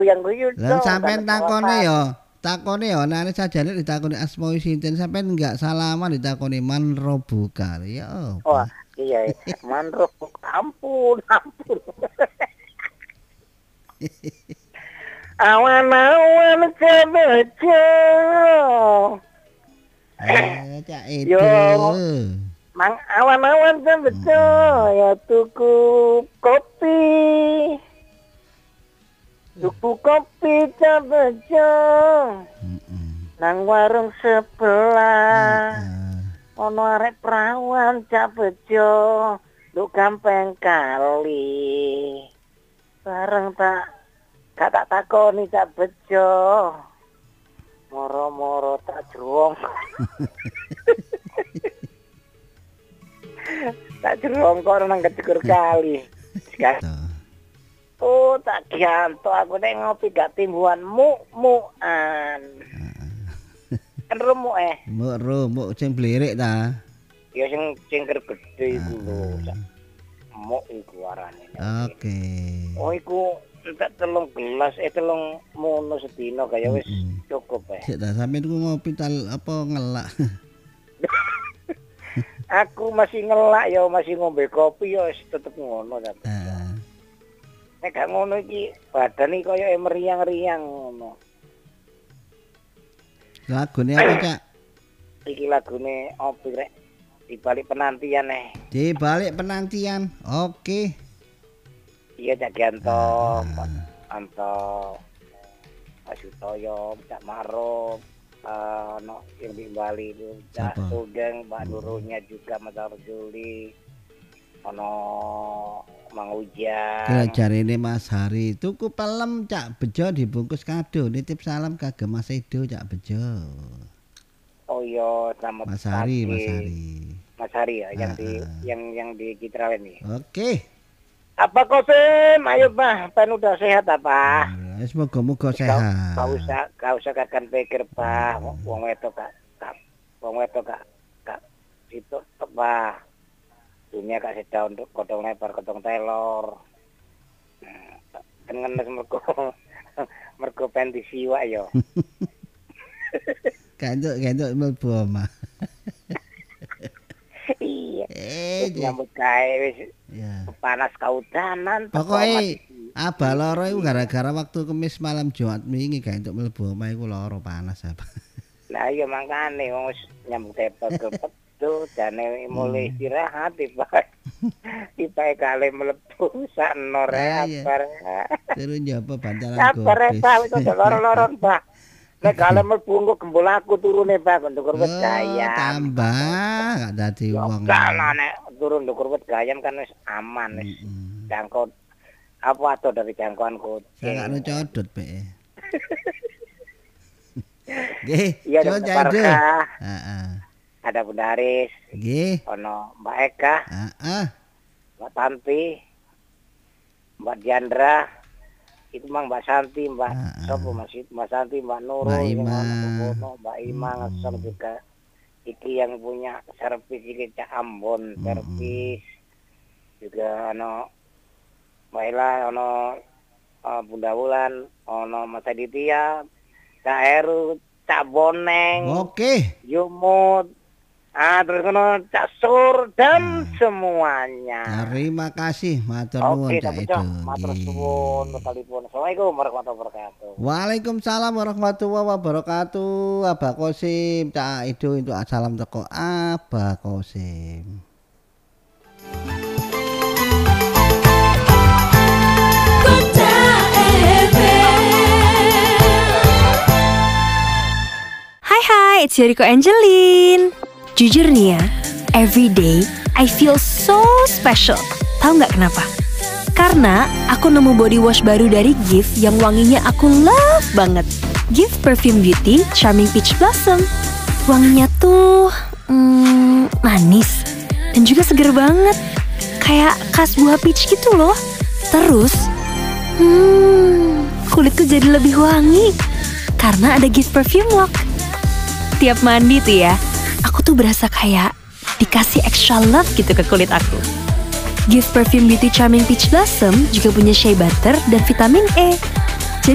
Yang guyu Lah dong. sampean takone yo nane sajane ditakoni asma sinten sampean enggak salaman ditakoni man robuka. Ya Wah, apa? iya. Manro, ampun. Awan-awan kebejo. Cak Yo, Edo. mang awan-awan kebejo ya tuku kopi. Tuku kopi kebejo. Nang warung sebelah. Ono arek perawan cak bejo. Lu gampang kali. Bareng tak takoni cak bejo. Moro-moro tak jerong. Tak jerong kok nang kecukur kali. Oh, tak gianto aku nek ngopi gak timbuhan mu-muan. Kan remuk Muk sing blirik ta. Ya sing gede iku lho. Muk iku arane. Oke. Oh iku entek 3 gelas telung mono sedina kaya wis cukup Sik ta sampeyan ku ngopi apa ngelak. Aku masih ngelak ya masih ngombe kopi ya wis tetep ngono ta. Nek gak ngono iki badan iki kaya meriang-riang ngono. Lagune apa, Cak? Iki lagune opo rek? Di balik penantian Di balik penantian. Oke. Iya Cak Gianto, Anto, Pak Sutoyo, Cak Maro, no yang di Bali itu, Cak Sugeng, Mbak Nurunya juga, Mas Arjuli, ono Mang Ujang. Kira jarine Mas Hari tuku pelem Cak Bejo dibungkus kado nitip salam kagem Mas Edo Cak Bejo. Oh iya, selamat Mas Hari, pagi. Mas Hari. Mas Hari ya, yang di Citrawen nih. Oke. Apa kau ayo Pak, Pan udah sehat apa? Semoga sehat. Kau usah kakan pikir Pak, wong wedok kak, itu Pak. Dunia kak sedang untuk kodong lebar, kodong telor. Kan ngenes mergo pensi siwa yo. Kantuk mlebu omah. Iya. Nyambut kae wis. Ya. Panas kaudanan. Pokoke abah loro iku gara-gara waktu Kamis malam Jumat wingi gak entuk mlebu omah iku loro panas apa. Lah iya mangkane wong wis nyambut tepet tuh jane mulai istirahat tiba kali mlebu sakno rek bar. Terus njaba bantalan gobes. Sabar Pak wis loro-loron Pak. Nek kale mlebu engko gembul aku turune Pak ndukur wit gayam. Tambah gak dadi wong. Kan nek turun ndukur wit gayam kan wis aman wis. Jangkau apa atau dari jangkauan kucing. Saya gak codot pe. Nggih, iya Cak. Ada Bunda Aris. Nggih. Ono Mbak Eka. Mbak Tanti. Mbak Diandra. Itu mang Mbak Santi, Mbak sopo masih Mbak Santi, Mbak Nurul, Mbak Ima ngasem juga. Iki yang punya servis iki Cak Ambon servis. Juga ono Mbak Ela, ono Bunda Wulan, ono Mas Aditya, Cak Heru, Cak Boneng. Oke. Yumut. Terus kono Cak Sur dan semuanya. Terima kasih matur nuwun Cak Edo. Matur nuwun telepon. Assalamualaikum warahmatullahi wabarakatuh. Waalaikumsalam warahmatullahi wabarakatuh. Abah Kosim Cak Edo untuk salam teko Abah Kosim. Hai, it's Yoriko Angelin. Jujur nih ya, every day I feel so special. Tahu nggak kenapa? Karena aku nemu body wash baru dari Gift yang wanginya aku love banget. Gift Perfume Beauty Charming Peach Blossom. Wanginya tuh manis dan juga seger banget. Kayak khas buah peach gitu loh. Terus, kulitku jadi lebih wangi karena ada Gift Perfume Lock. Tiap mandi tuh ya, aku tuh berasa kayak dikasih extra love gitu ke kulit aku. Gift Perfume Beauty Charming Peach Blossom juga punya shea butter dan vitamin E